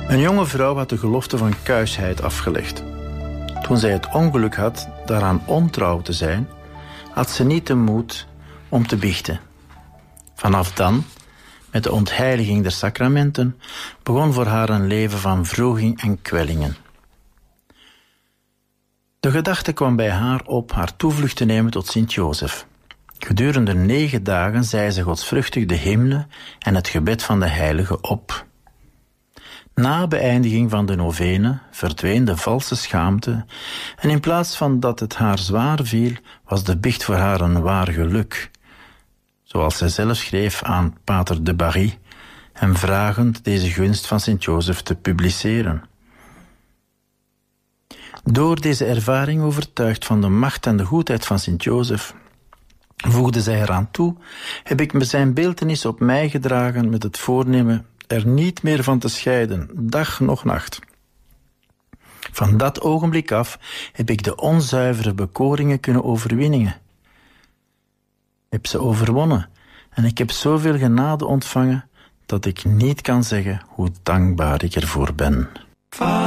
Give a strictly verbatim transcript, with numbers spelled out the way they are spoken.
Een jonge vrouw had de gelofte van kuisheid afgelegd. Toen zij het ongeluk had daaraan ontrouw te zijn, had ze niet de moed om te biechten. Vanaf dan, met de ontheiliging der sacramenten, begon voor haar een leven van wroging en kwellingen. De gedachte kwam bij haar op haar toevlucht te nemen tot Sint-Jozef. Gedurende negen dagen zei ze godsvruchtig de hymne en het gebed van de heilige op. Na beëindiging van de novene verdween de valse schaamte en in plaats van dat het haar zwaar viel, was de biecht voor haar een waar geluk. Zoals zij zelf schreef aan pater de Barry, hem vragend deze gunst van Sint-Jozef te publiceren. Door deze ervaring overtuigd van de macht en de goedheid van Sint-Jozef, voegde zij eraan toe, heb ik me zijn beeltenis op mij gedragen met het voornemen er niet meer van te scheiden, dag noch nacht. Van dat ogenblik af heb ik de onzuivere bekoringen kunnen overwinnen. Heb ze overwonnen en ik heb zoveel genade ontvangen dat ik niet kan zeggen hoe dankbaar ik ervoor ben.